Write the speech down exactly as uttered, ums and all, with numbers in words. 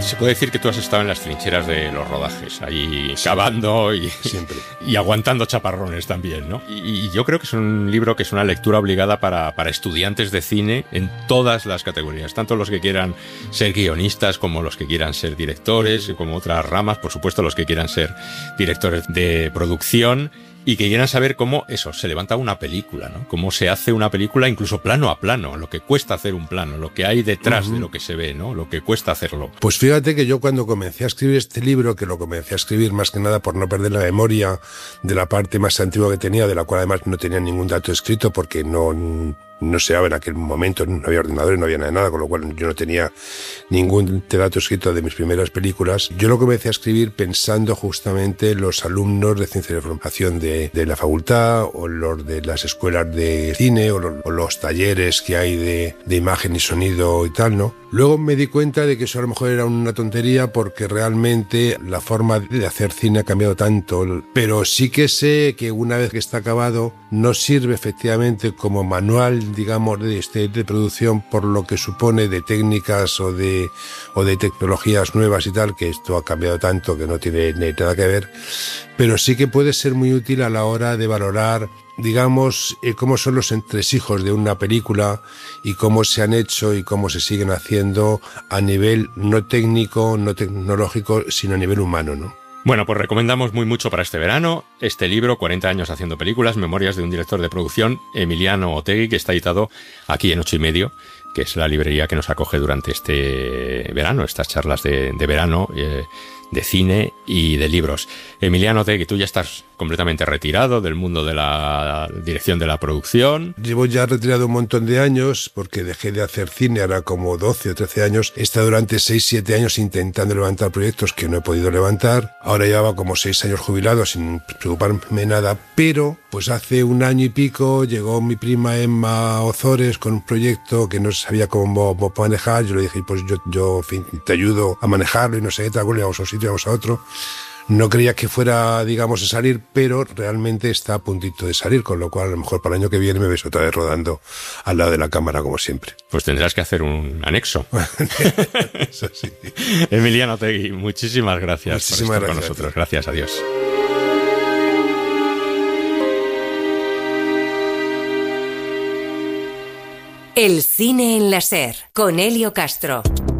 Se puede decir que tú has estado en las trincheras de los rodajes, ahí cavando y, siempre. y aguantando chaparrones también, ¿no? Y, y yo creo que es un libro que es una lectura obligada para, para estudiantes de cine en todas las categorías, tanto los que quieran ser guionistas como los que quieran ser directores, como otras ramas, por supuesto los que quieran ser directores de producción, y que quieran saber cómo eso, se levanta una película, ¿no? Cómo se hace una película incluso plano a plano, lo que cuesta hacer un plano, lo que hay detrás uh-huh. de lo que se ve, ¿no? Lo que cuesta hacerlo. Pues fíjate que yo cuando comencé a escribir este libro, que lo comencé a escribir más que nada por no perder la memoria de la parte más antigua que tenía, de la cual además no tenía ningún dato escrito porque no... no se daba en aquel momento, no había ordenadores, no había nada de nada, con lo cual yo no tenía ningún dato escrito de mis primeras películas. Yo lo comencé a escribir pensando justamente en los alumnos de ciencia de formación de, de la facultad, o los de las escuelas de cine, o los, o los talleres que hay de, de imagen y sonido y tal, ¿no? Luego me di cuenta de que eso a lo mejor era una tontería porque realmente la forma de hacer cine ha cambiado tanto, pero sí que sé que una vez que está acabado no sirve efectivamente como manual, digamos, de, de, de producción, por lo que supone de técnicas o de, o de tecnologías nuevas y tal, que esto ha cambiado tanto que no tiene nada que ver, pero sí que puede ser muy útil a la hora de valorar, digamos, eh, cómo son los entresijos de una película y cómo se han hecho y cómo se siguen haciendo a nivel no técnico, no tecnológico, sino a nivel humano, ¿no? Bueno, pues recomendamos muy mucho para este verano este libro, cuarenta años haciendo películas, memorias de un director de producción, Emiliano Otegi, que está editado aquí en Ocho y Medio, que es la librería que nos acoge durante este verano, estas charlas de, de verano, eh, de cine y de libros. Emiliano Otegi, tú ya estás completamente retirado del mundo de la dirección de la producción. Llevo ya retirado un montón de años porque dejé de hacer cine, ahora como doce o trece años. He estado durante seis siete años intentando levantar proyectos que no he podido levantar. Ahora llevaba como seis años jubilado sin preocuparme nada, pero pues hace un año y pico llegó mi prima Emma Ozores con un proyecto que no sabía cómo, cómo manejar. Yo le dije, pues yo, yo en fin, te ayudo a manejarlo y no sé, tal, vamos a un sitio, vamos a otro. No creía que fuera, digamos, a salir, pero realmente está a puntito de salir, con lo cual a lo mejor para el año que viene me ves otra vez rodando al lado de la cámara, como siempre. Pues tendrás que hacer un anexo. Eso sí. Emiliano Otegi, muchísimas gracias muchísimas por estar gracias con nosotros. Gracias, adiós. El cine en la SER, con Elio Castro.